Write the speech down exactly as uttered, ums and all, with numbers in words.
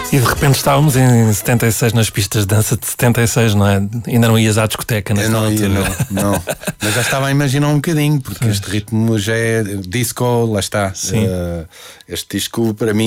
E de repente estávamos em setenta e seis nas pistas de dança de setenta e seis, não é? Ainda não ias à discoteca nesta Eu não ia, altura. não, não. Mas já estava a imaginar um bocadinho, porque este ritmo já é disco, lá está. Sim. Uh, este disco para mim